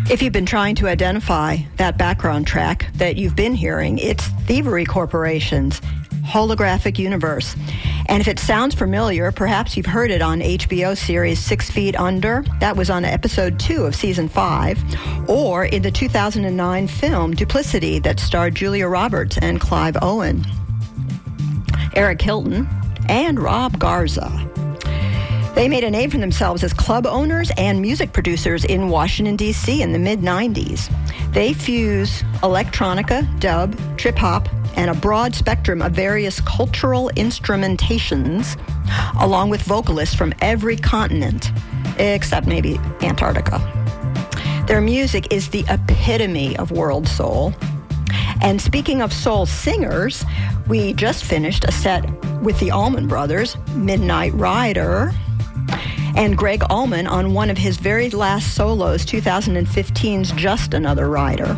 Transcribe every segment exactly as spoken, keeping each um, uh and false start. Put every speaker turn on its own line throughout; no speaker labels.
If you've been trying to identify that background track that you've been hearing, it's Thievery Corporation's Holographic Universe. And if it sounds familiar, perhaps you've heard it on H B O series Six Feet Under. That was on episode two of season five. Or in the two thousand nine film Duplicity that starred Julia Roberts and Clive Owen, Eric Hilton, and Rob Garza. They made a name for themselves as club owners and music producers in Washington, D C in the mid nineties. They fuse electronica, dub, trip-hop, and a broad spectrum of various cultural instrumentations, along with vocalists from every continent, except maybe Antarctica. Their music is the epitome of world soul. And speaking of soul singers, we just finished a set with the Allman Brothers, Midnight Rider, and Greg Allman on one of his very last solos, two thousand fifteen's Just Another Rider.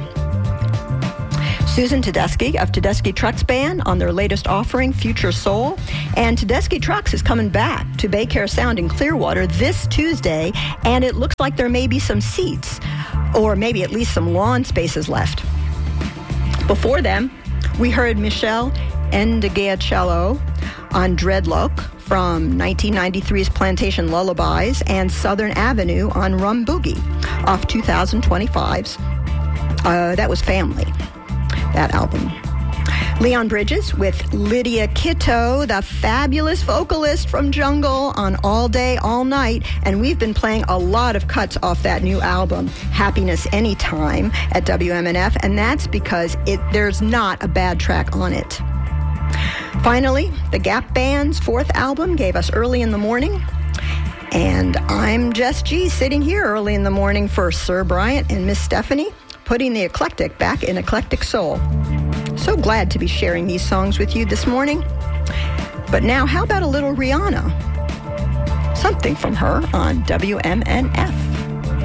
Susan Tedeschi of Tedeschi Trucks Band on their latest offering, Future Soul. And Tedeschi Trucks is coming back to Baycare Sound in Clearwater this Tuesday, and it looks like there may be some seats, or maybe at least some lawn spaces left. Before them, we heard Michelle Ndegeocello on Dreadlock from nineteen ninety-three's Plantation Lullabies, and Southern Avenue on Rum Boogie off two thousand twenty-five's. Uh, that was Family, that album. Leon Bridges with Lydia Kitto, the fabulous vocalist from Jungle, on All Day, All Night. And we've been playing a lot of cuts off that new album, Happiness Anytime, at W M N F, and that's because it there's not a bad track on it. Finally, the Gap Band's fourth album gave us Early in the Morning. And I'm Jess G, sitting here early in the morning for Sir Bryant and Miss Stephanie, putting the eclectic back in eclectic soul. So glad to be sharing these songs with you this morning. But now, how about a little Rihanna? Something from her on W M N F.